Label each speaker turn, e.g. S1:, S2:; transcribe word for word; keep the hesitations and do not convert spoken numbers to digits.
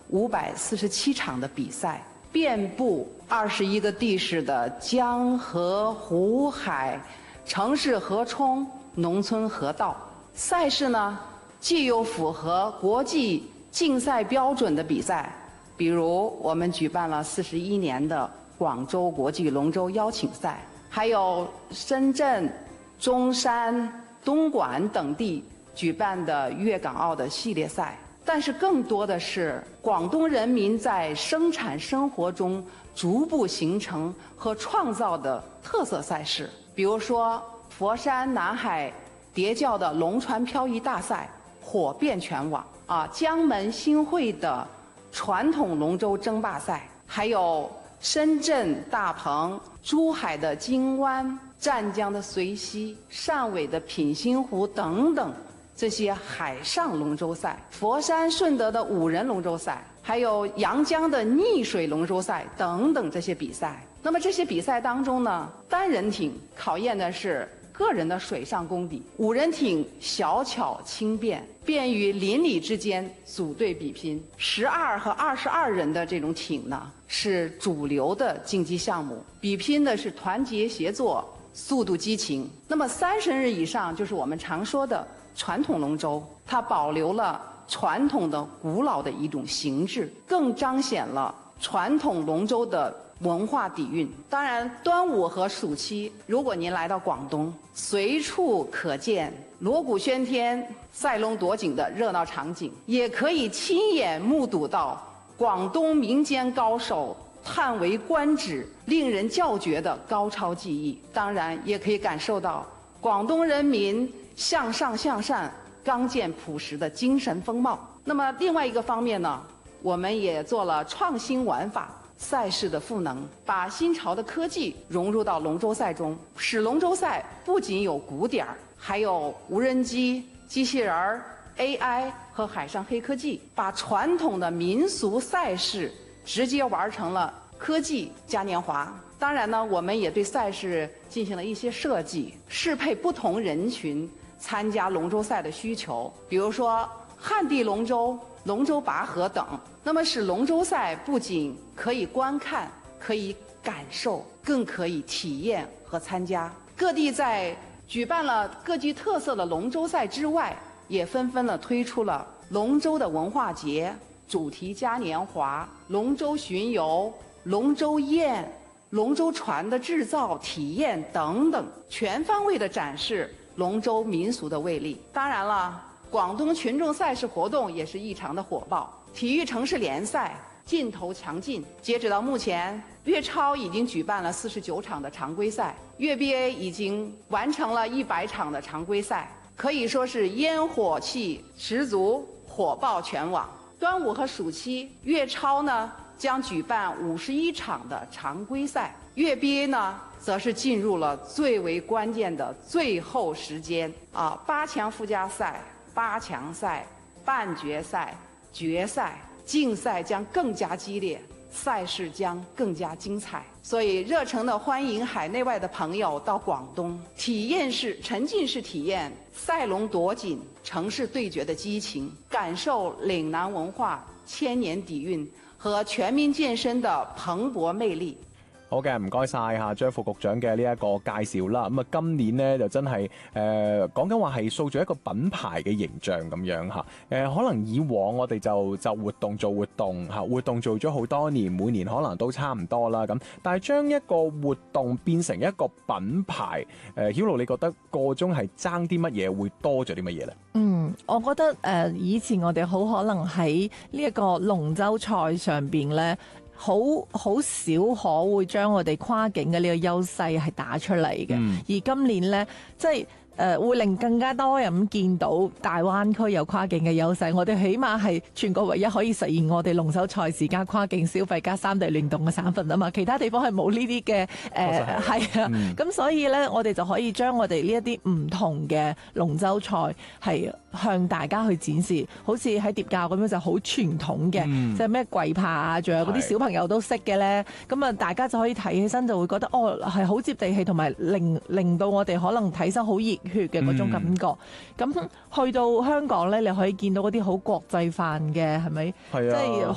S1: 五百四十七场的比赛，遍布二十一个地市的江河湖海、城市河冲、农村河道。赛事呢，既有符合国际竞赛标准的比赛，比如我们举办了四十一年的广州国际龙舟邀请赛，还有深圳、中山、东莞等地举办的粤港澳的系列赛。但是更多的是广东人民在生产生活中逐步形成和创造的特色赛事，比如说佛山南海叠教的龙船漂移大赛火遍全网啊，江门新会的传统龙舟争霸赛，还有深圳大鹏、珠海的金湾、湛江的随溪、汕尾的品心湖等等这些海上龙舟赛，佛山顺德的五人龙舟赛，还有阳江的逆水龙舟赛等等这些比赛。那么这些比赛当中呢，单人艇考验的是个人的水上功底，五人艇小巧轻便，便于邻里之间组队比拼。十二和二十二人的这种艇呢，是主流的竞技项目，比拼的是团结协作、速度激情。那么三十人以上就是我们常说的传统龙舟，它保留了传统的古老的一种形制，更彰显了传统龙舟的文化底蕴。当然，端午和暑期，如果您来到广东，随处可见锣鼓喧天、赛龙夺锦的热闹场景，也可以亲眼目睹到广东民间高手叹为观止、令人叫绝的高超技艺。当然，也可以感受到广东人民向上向善、刚健朴实的精神风貌。那么另外一个方面呢，我们也做了创新玩法赛事的赋能，把新潮的科技融入到龙舟赛中，使龙舟赛不仅有鼓点儿，还有无人机、机器人儿、A I 和海上黑科技，把传统的民俗赛事直接玩成了科技嘉年华。当然呢，我们也对赛事进行了一些设计，适配不同人群参加龙舟赛的需求，比如说旱地龙舟、龙舟拔河等，那么使龙舟赛不仅可以观看、可以感受，更可以体验和参加。各地在举办了各具特色的龙舟赛之外，也纷纷的推出了龙舟的文化节、主题嘉年华、龙舟巡游、龙舟宴、龙舟船的制造、体验等等，全方位的展示龙舟民俗的魅力。当然了，广东群众赛事活动也是异常的火爆，体育城市联赛劲头强劲。截止到目前，粤超已经举办了四十九场的常规赛，粤 B A 已经完成了一百场的常规赛，可以说是烟火气十足，火爆全网。端午和暑期，粤超呢将举办五十一场的常规赛，粤 B A 呢则是进入了最为关键的最后时间啊，八强附加赛、八强赛、半决赛、决赛，竞赛将更加激烈，赛事将更加精彩。所以热诚的欢迎海内外的朋友到广东，体验式、沉浸式体验赛龙夺锦、城市对决的激情，感受岭南文化千年底蕴和全民健身的蓬勃魅力。
S2: 好嘅，唔該晒嚇張副局長嘅呢一個介紹啦。咁啊，今年呢就真係誒講緊話係塑造一個品牌嘅形象咁樣嚇。誒、呃、可能以往我哋就就活動做活動嚇，活動做咗好多年，每年可能都差唔多啦咁。但係將一個活動變成一個品牌，誒曉露你覺得個中係爭啲乜嘢，會多咗啲乜嘢咧？
S3: 嗯，我覺得誒、呃、以前我哋好可能喺呢一個龍舟賽上邊咧。好好少可會將我哋跨境嘅呢個優勢係打出嚟嘅、嗯，而今年呢，即係誒、呃、會令更加多人咁見到大灣區有跨境嘅優勢。我哋起碼係全國唯一可以實現我哋龍舟賽事加跨境消費加三地聯動嘅省份啊嘛，其他地方係冇呢啲嘅誒係啊，咁、嗯、所以呢，我哋就可以將我哋呢一啲唔同嘅龍舟賽係向大家去展示，好似喺疊教咁樣就好傳統嘅，即係咩跪爬啊，仲有嗰啲小朋友都識嘅咧。咁啊，大家就可以睇起身就會覺得哦，係好接地氣，同埋令令到我哋可能睇身好熱血嘅嗰種感覺。咁、嗯、去到香港咧，你可以見到嗰啲好國際化嘅，係咪？係啊，即係